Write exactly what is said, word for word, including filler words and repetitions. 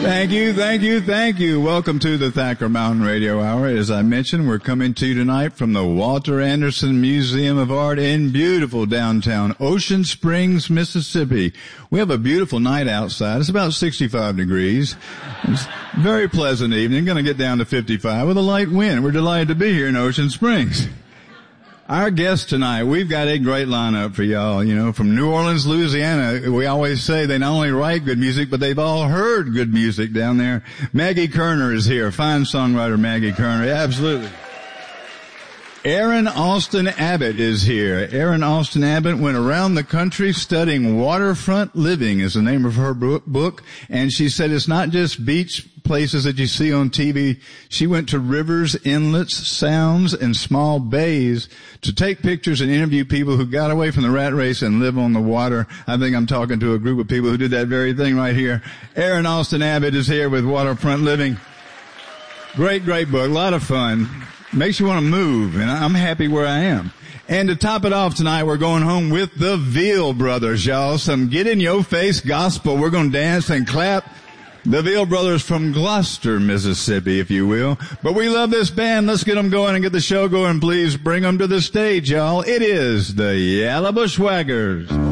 Thank you, thank you, thank you. Welcome to the Thacker Mountain Radio Hour. As I mentioned, we're coming to you tonight from the Walter Anderson Museum of Art in beautiful downtown Ocean Springs, Mississippi. We have a beautiful night outside. It's about sixty-five degrees. It's a very pleasant evening. Going to get down to fifty-five with a light wind. We're delighted to be here in Ocean Springs. Our guest tonight, we've got a great lineup for y'all. You know, from New Orleans, Louisiana, we always say they not only write good music, but they've all heard good music down there. Maggie Kerner is here. Fine songwriter Maggie Kerner. Absolutely. Erin Alston Abbott is here. Erin Alston Abbott went around the country studying waterfront living is the name of her book. And she said it's not just beach places that you see on T V. She went to rivers, inlets, sounds, and small bays to take pictures and interview people who got away from the rat race and live on the water. I think I'm talking to a group of people who did that very thing right here. Erin Alston Abbott is here with Waterfront Living. Great, great book. A lot of fun. Makes you want to move, and I'm happy where I am. And to top it off tonight, we're going home with the Veal Brothers, y'all. Some get-in-your-face gospel. We're going to dance and clap. The Veal Brothers from Gloucester, Mississippi, if you will. But we love this band. Let's get them going and get the show going. Please bring them to the stage, y'all. It is the Yellow Bushwhackers.